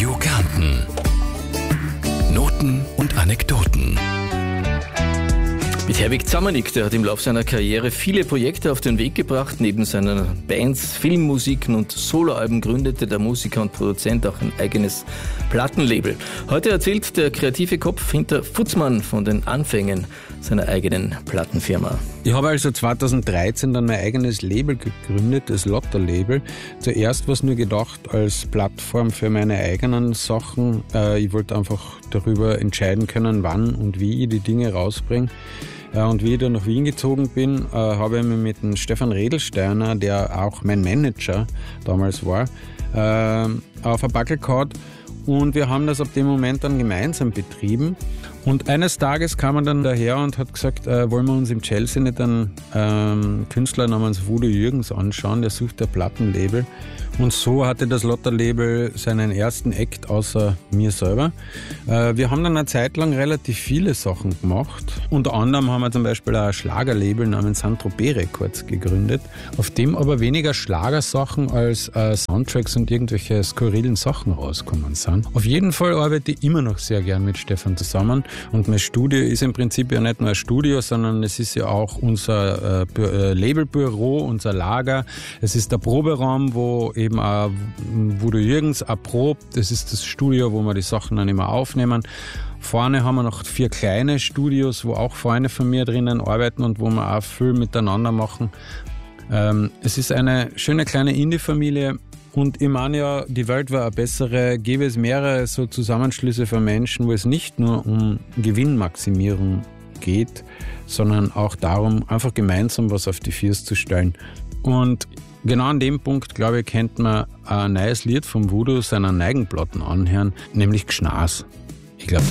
Radio Kärnten. Noten und Anekdoten. Mit Herwig Zamanik, der hat im Laufe seiner Karriere viele Projekte auf den Weg gebracht. Neben seinen Bands, Filmmusiken und Soloalben gründete der Musiker und Produzent auch ein eigenes Plattenlabel. Heute erzählt der kreative Kopf hinter Futzmann von den Anfängen seiner eigenen Plattenfirma. Ich habe also 2013 dann mein eigenes Label gegründet, das Lotter-Label. Zuerst war es nur gedacht als Plattform für meine eigenen Sachen. Ich wollte einfach darüber entscheiden können, wann und wie ich die Dinge rausbringe. Und wie ich dann nach Wien gezogen bin, habe ich mich mit dem Stefan Redelsteiner, der auch mein Manager damals war, auf ein Backel gehauen. Und wir haben das ab dem Moment dann gemeinsam betrieben. Und eines Tages kam er dann daher und hat gesagt, wollen wir uns im Chelsea nicht einen Künstler namens Voodoo Jürgens anschauen, der sucht ein Plattenlabel. Und so hatte das Lotter-Label seinen ersten Act außer mir selber. Wir haben dann eine Zeit lang relativ viele Sachen gemacht. Unter anderem haben wir zum Beispiel ein Schlagerlabel namens Saint-Tropez Records gegründet, auf dem aber weniger Schlagersachen als Soundtracks und irgendwelche skurrilen Sachen rauskommen sind. Auf jeden Fall arbeite ich immer noch sehr gern mit Stefan zusammen. Und mein Studio ist im Prinzip ja nicht nur ein Studio, sondern es ist ja auch unser Labelbüro, unser Lager. Es ist der Proberaum, wo eben auch Voodoo Jürgens erprobt. Das ist das Studio, wo wir die Sachen dann immer aufnehmen. Vorne haben wir noch 4 kleine Studios, wo auch Freunde von mir drinnen arbeiten und wo wir auch viel miteinander machen. Es ist eine schöne kleine Indie-Familie. Und ich meine ja, die Welt wäre eine bessere, gäbe es mehrere so Zusammenschlüsse von Menschen, wo es nicht nur um Gewinnmaximierung geht, sondern auch darum, einfach gemeinsam was auf die Füße zu stellen. Und genau an dem Punkt, glaube ich, könnte man ein neues Lied vom Voodoo seiner Neigenplatten anhören, nämlich Gschnas. Ich glaube,